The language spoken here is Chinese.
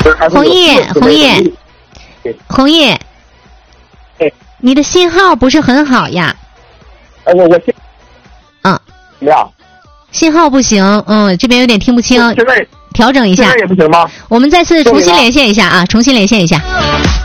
红叶，红叶，你的信号不是很好呀。 我信号不行，这边有点听不清， 现在调整一下。 现在也不行吗？ 我们再次重新连线一下啊，重新连线一下。